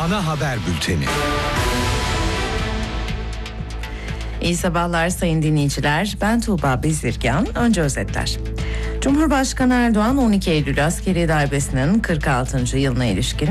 Ana haber bülteni. İyi sabahlar sayın dinleyiciler. Ben Tuğba Bezirgan. Önce özetler. Cumhurbaşkanı Erdoğan 12 Eylül askeri darbesinin 46. yılına ilişkin